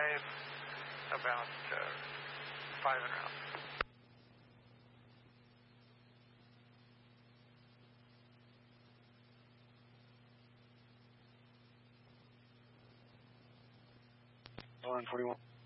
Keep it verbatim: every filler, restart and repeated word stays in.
five, about uh, five and a half. one forty-one.